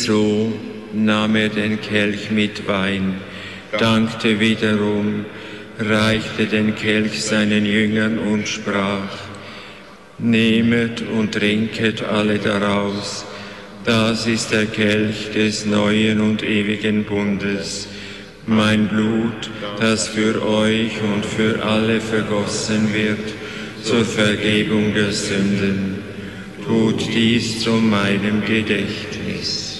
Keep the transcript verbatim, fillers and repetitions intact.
So nahm er den Kelch mit Wein, dankte wiederum, reichte den Kelch seinen Jüngern und sprach: Nehmet und trinket alle daraus, das ist der Kelch des neuen und ewigen Bundes, mein Blut, das für euch und für alle vergossen wird, zur Vergebung der Sünden. Tut dies zu meinem Gedächtnis.